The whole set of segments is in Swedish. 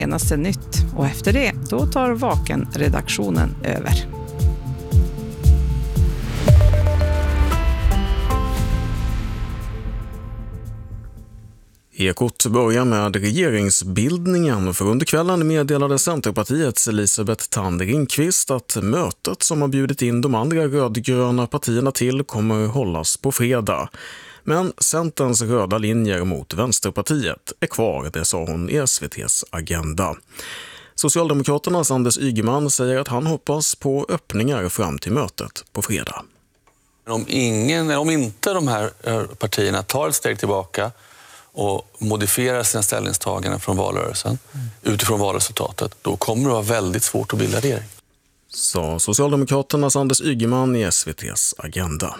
Senaste nytt, och efter det, då tar Vaken-redaktionen över. Ekot börjar med regeringsbildningen, för under kvällen meddelade Centerpartiets Elisabeth Thand Ringqvist att mötet som har bjudit in de andra rödgröna partierna till kommer hållas på fredag. Men Centerns röda linjer mot Vänsterpartiet är kvar, det sa hon i SVT:s Agenda. Socialdemokraternas Anders Ygeman säger att han hoppas på öppningar fram till mötet på fredag. Om inte de här partierna tar ett steg tillbaka och modifierar sina ställningstaganden från valrörelsen utifrån valresultatet, då kommer det vara väldigt svårt att bilda regering. Sa Socialdemokraternas Anders Ygeman i SVT:s Agenda.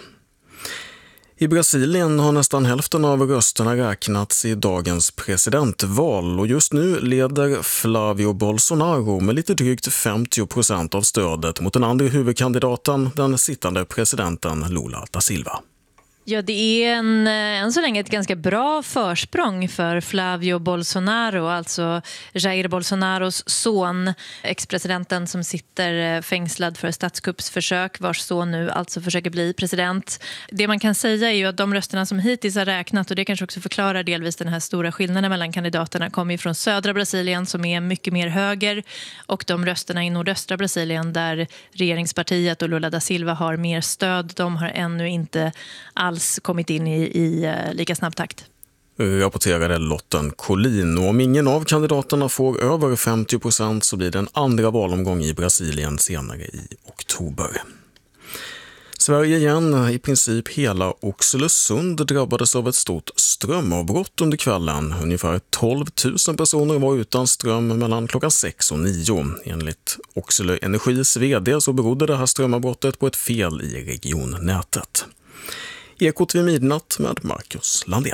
I Brasilien har nästan hälften av rösterna räknats i dagens presidentval och just nu leder Flavio Bolsonaro med lite drygt 50% av stödet mot den andra huvudkandidaten, den sittande presidenten Lula da Silva. Ja, det är än så länge ett ganska bra försprång för Flavio Bolsonaro, alltså Jair Bolsonaros son, ex-presidenten som sitter fängslad för statskuppsförsök, vars son nu alltså försöker bli president. Det man kan säga är ju att de rösterna som hittills har räknat, och det kanske också förklarar delvis den här stora skillnaden mellan kandidaterna, kommer ju från södra Brasilien som är mycket mer höger, och de rösterna i nordöstra Brasilien där regeringspartiet och Lula da Silva har mer stöd, de har ännu inte alls kommit in i lika snabb takt. Rapporterade Lotten Collin, och om ingen av kandidaterna får över 50% så blir det en andra valomgång i Brasilien senare i oktober. Sverige igen, i princip hela Oxelösund drabbades av ett stort strömavbrott under kvällen. Ungefär 12 000 personer var utan ström mellan klockan 6 och 9. Enligt Oxelö Energis vd så berodde det här strömavbrottet på ett fel i regionnätet. Ekot vid midnatt med Marcus Landén.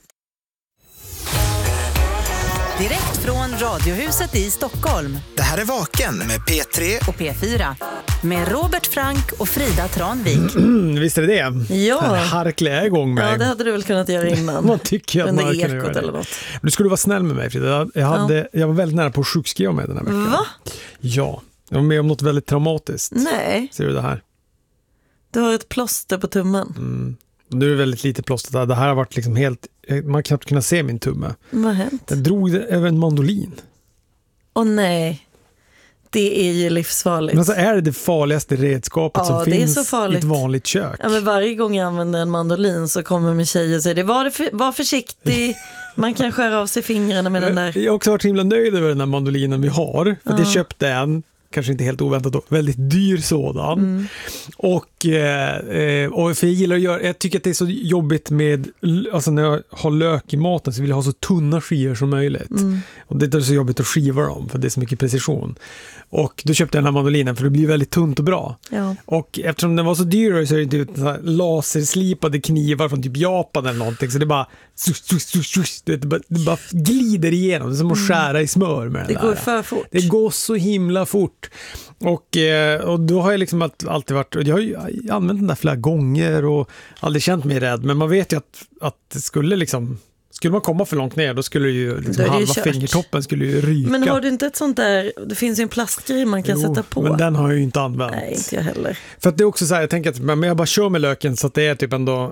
Direkt från Radiohuset i Stockholm. Det här är Vaken med P3 och P4. Med Robert Frank och Frida Tranvik. Visst är det? Ja. Harklar jag igång med. Ja, det hade du väl kunnat göra innan. Vad tycker jag att man kan göra eller något. Du skulle vara snäll med mig, Frida. Jag var väldigt nära på att sjukskriva mig den här veckan. Va? Ja, jag var med om något väldigt traumatiskt. Nej. Ser du det här? Du har ett plåster på tummen. Nu är det väldigt lite plåster. Det här har varit liksom helt... Man har knappt kunnat se min tumme. Vad har hänt? Den drog över en mandolin. Åh nej. Det är ju livsfarligt. Men alltså är det farligaste redskapet som finns i ett vanligt kök? Ja, men varje gång jag använder en mandolin så kommer min tjej och säger var försiktig. Man kan skära av sig fingrarna med den där. Jag har också varit himla nöjd över den här mandolinen vi har. För att jag köpte en, kanske inte helt oväntat då, väldigt dyr sådan. Och för jag gillar att göra, jag tycker att det är så jobbigt med, alltså när jag har lök i maten så vill jag ha så tunna skivor som möjligt. Och det är så jobbigt att skiva dem för det är så mycket precision. Och då köpte jag den här mandolinen för det blir väldigt tunt och bra. Ja. Och eftersom den var så dyr så är det inte så laserslipade knivar från typ Japan eller någonting, så det bara det bara glider igenom. Det är som att skära i smör med det där. Det går för fort. Det går så himla fort. Och då har jag liksom alltid varit, jag har ju använt den där flera gånger och aldrig känt mig rädd, men man vet ju att det skulle man komma för långt ner, då skulle det ju liksom halva fingertoppen skulle ju ryka. Men har du inte ett sånt där, det finns ju en plastgrej man kan sätta på. Men den har jag ju inte använt. Nej, inte jag heller. För att det är också så här, jag tänker att men jag bara kör med löken så att det är typ ändå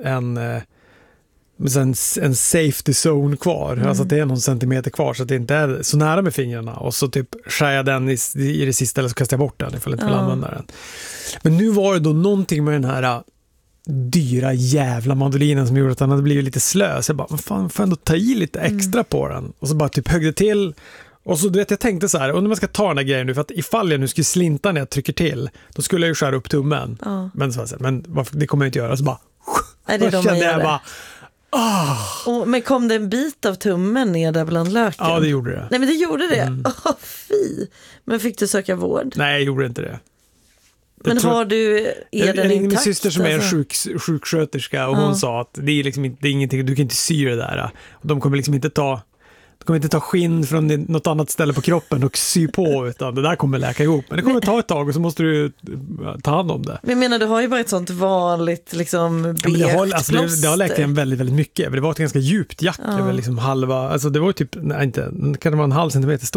en safety zone kvar. Alltså att det är någon centimeter kvar så att det inte är så nära med fingrarna. Och så typ skär jag den i det sista eller så kastar jag bort den ifall jag inte vill använda den. Men nu var det då någonting med den här dyra jävla mandolinen som gjorde att den hade blivit lite slö. Så jag bara, fan, får jag ändå ta i lite extra på den? Och så bara typ högg det till. Och så du vet, jag tänkte så här, och när man ska ta den här grejen nu, för att ifall jag nu skulle slinta när jag trycker till, då skulle jag ju skära upp tummen. Men så här, men det kommer jag inte göra. Så bara, är det kände jag bara, men kom det en bit av tummen ner där bland löken? Ja, det gjorde det. Nej, men det gjorde det? Fy. Men fick du söka vård? Nej, jag gjorde inte det. Men har du den intakt? Min syster som är en sjuksköterska och hon sa att det är liksom det är ingenting, du kan inte sy det där. Och de kommer liksom inte ta kommer inte ta skinn från något annat ställe på kroppen och sy på, utan det där kommer läka ihop. Men det kommer ta ett tag och så måste du ta hand om det. Men jag menar, det har ju varit ett sånt vanligt liksom det har läkt igen väldigt, väldigt mycket. Det var ett ganska djupt jack över liksom halva, alltså det var ju typ, nej, inte, kan det vara en halv centimeter stor.